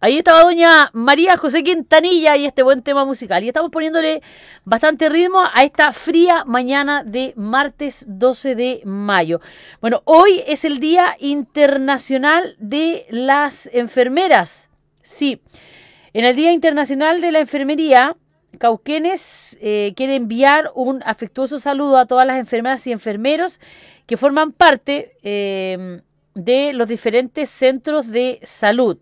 Ahí estaba doña María José Quintanilla y este buen tema musical. Y estamos poniéndole bastante ritmo a esta fría mañana de martes 12 de mayo. Bueno, hoy es el Día Internacional de las Enfermeras. Sí, en el Día Internacional de la Enfermería, Cauquenes quiere enviar un afectuoso saludo a todas las enfermeras y enfermeros que forman parte de los diferentes centros de salud.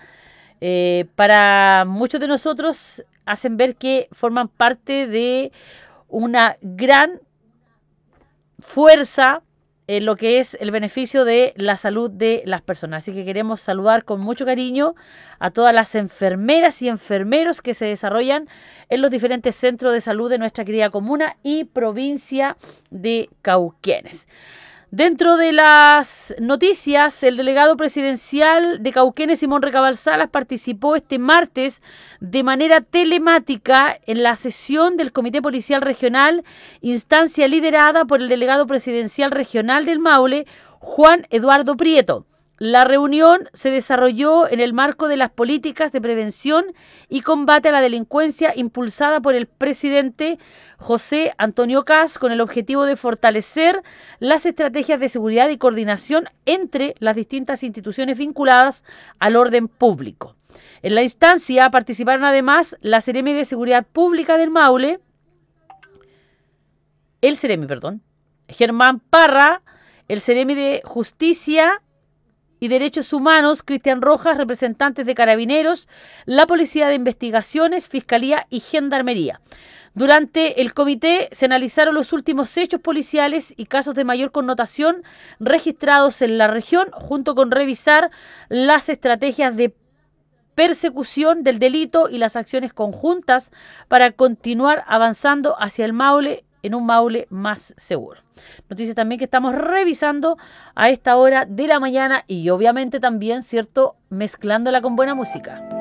Para muchos de nosotros hacen ver que forman parte de una gran fuerza en lo que es el beneficio de la salud de las personas. Así que queremos saludar con mucho cariño a todas las enfermeras y enfermeros que se desarrollan en los diferentes centros de salud de nuestra querida comuna y provincia de Cauquenes. Dentro de las noticias, el delegado presidencial de Cauquenes, Simón Recabal Salas, participó este martes de manera telemática en la sesión del Comité Policial Regional, instancia liderada por el delegado presidencial regional del Maule, Juan Eduardo Prieto. La reunión se desarrolló en el marco de las políticas de prevención y combate a la delincuencia impulsada por el presidente José Antonio Kast, con el objetivo de fortalecer las estrategias de seguridad y coordinación entre las distintas instituciones vinculadas al orden público. En la instancia participaron además la Seremi de Seguridad Pública del Maule, Germán Parra, el Seremi de Justicia y Derechos Humanos, Cristian Rojas, representantes de Carabineros, la Policía de Investigaciones, Fiscalía y Gendarmería. Durante el comité se analizaron los últimos hechos policiales y casos de mayor connotación registrados en la región, junto con revisar las estrategias de persecución del delito y las acciones conjuntas para continuar avanzando hacia el Maule en un Maule más seguro. Noticias también que estamos revisando a esta hora de la mañana y obviamente también, ¿cierto?, mezclándola con buena música.